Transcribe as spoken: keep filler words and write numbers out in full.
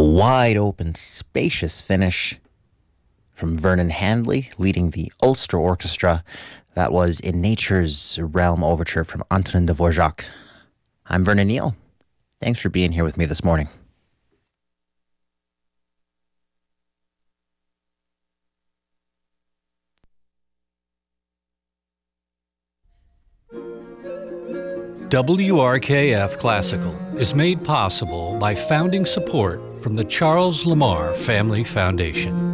wide open, spacious finish from Vernon Handley leading the Ulster Orchestra. That was In Nature's Realm Overture from Antonin Dvorak. I'm Vernon Neal. Thanks for being here with me this morning. W R K F Classical is made possible by founding support from the Charles Lamar Family Foundation.